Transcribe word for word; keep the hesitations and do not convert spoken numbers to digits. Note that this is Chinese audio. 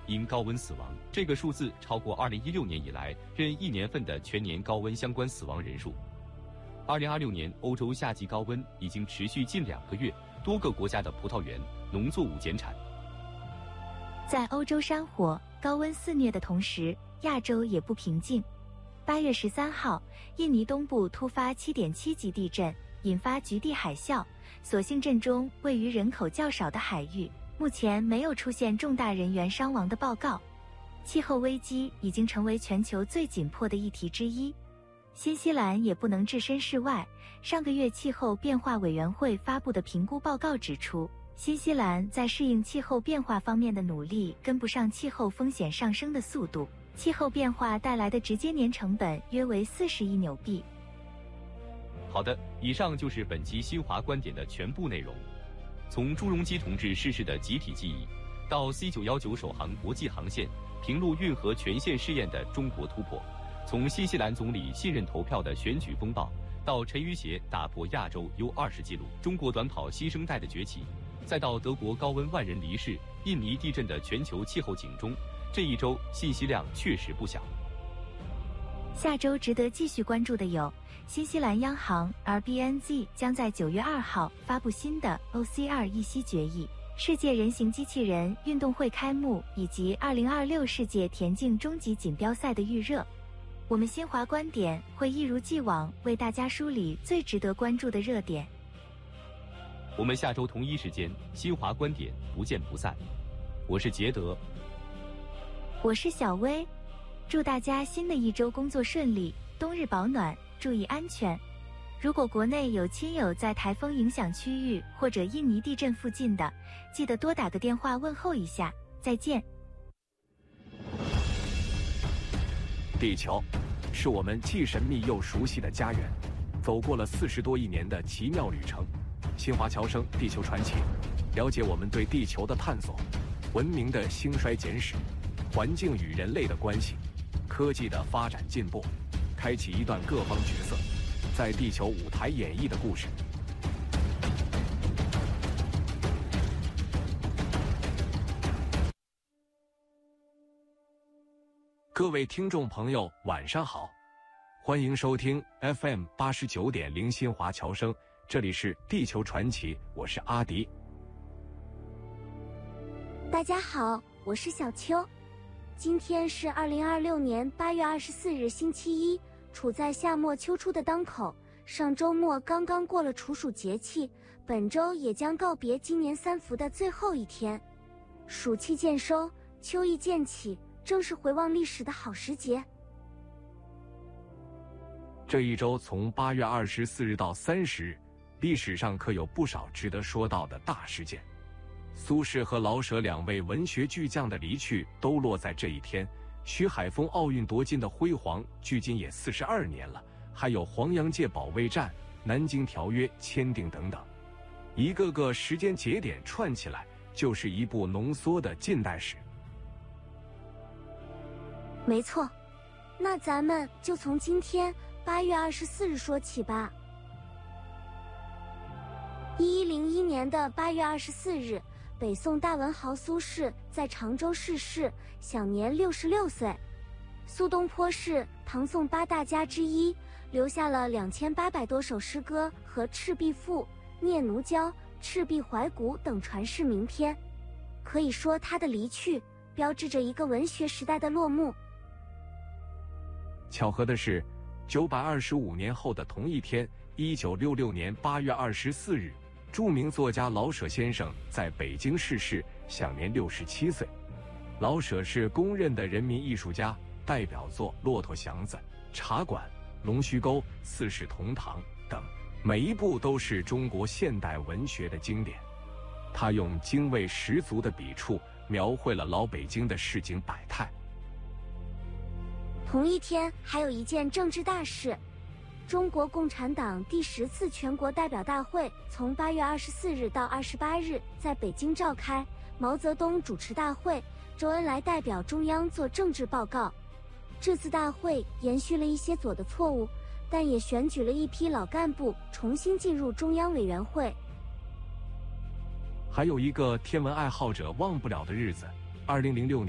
因高温死亡，这个数字超过二零一六年以来任一年份的全年高温相关死亡人数。二零二六年欧洲夏季高温已经持续近两个月，多个国家的葡萄园、农作物减产。 在欧洲山火、高温肆虐的同时，亚洲也不平静。八月十三号，印尼东部突发 七点七 级地震，引发局地海啸。所幸震中位于人口较少的海域，目前没有出现重大人员伤亡的报告。气候危机已经成为全球最紧迫的议题之一。新西兰也不能置身事外。上个月气候变化委员会发布的评估报告指出，新西兰在适应气候变化方面的努力跟不上气候风险上升的速度，气候变化带来的直接年成本约为四十亿纽币。 好的，以上就是本期新华观点的全部内容。从朱镕基同志逝世的集体记忆，到 C 九一九首航国际航线平陆运河全线试验的中国突破，从新西兰总理信任投票的选举风暴，到陈芋协打破亚洲 U 二十 纪录，中国短跑新生代的崛起，再到德国高温万人离世、印尼地震的全球气候警钟，这一周信息量确实不小。 下周值得继续关注的有，新西兰央行 R B N Z 将在九月二号发布新的 O C R 议息决议，世界人形机器人运动会开幕，以及二零二六世界田径终极锦标赛的预热。我们新华观点会一如既往为大家梳理最值得关注的热点。 我们下周同一时间新华观点不见不散。我是杰德， 我是小薇，祝大家新的一周工作顺利，冬日保暖，注意安全。如果国内有亲友在台风影响区域或者印尼地震附近的，记得多打个电话问候一下。再见。 地球是我们既神秘又熟悉的家园，走过了四十多亿年的奇妙旅程。新华侨生地球传奇，了解我们对地球的探索，文明的兴衰简史，环境与人类的关系，科技的发展进步，开启一段各方角色在地球舞台演绎的故事。各位听众朋友，晚上好，欢迎收听 F M 八十九点零新华侨生，这里是地球传奇，我是阿迪。 大家好，我是小秋。今天是二零二六年八月二十四日星期一，处在夏末秋初的当口，上周末刚刚过了处暑节气，本周也将告别今年三伏的最后一天。暑气渐收，秋意渐起，正是回望历史的好时节。 这一周从八月二十四日到三十日，历史上可有不少值得说到的大事件。苏轼和老舍两位文学巨匠的离去都落在这一天，徐海峰奥运夺金的辉煌距今也四十二年了，还有黄杨界保卫战、南京条约签订等等，一个个时间节点串起来，就是一部浓缩的近代史。 没错，那咱们就从今天八月二十四日说起吧。一一零一年的八月二十四日，北宋大文豪苏轼在常州逝世，享年六十六岁。苏东坡是唐宋八大家之一，留下了两千八百多首诗歌和《赤壁赋》《聂奴娇》《赤壁怀古》等传世名篇。可以说他的离去标志着一个文学时代的落幕。 巧合的是，九百二十五年后的同一天，一九六六年八月二十四日，著名作家老舍先生在北京逝世，享年六十七岁。老舍是公认的人民艺术家，代表作《骆驼祥子》《茶馆》《龙须沟》《四世同堂》等，每一部都是中国现代文学的经典。他用精味十足的笔触，描绘了老北京的市井百态。 同一天还有一件政治大事，中国共产党第十次全国代表大会从八月二十四日到二十八日在北京召开，毛泽东主持大会，周恩来代表中央做政治报告。这次大会延续了一些左的错误，但也选举了一批老干部重新进入中央委员会。 还有一个天文爱好者忘不了的日子，二零零六年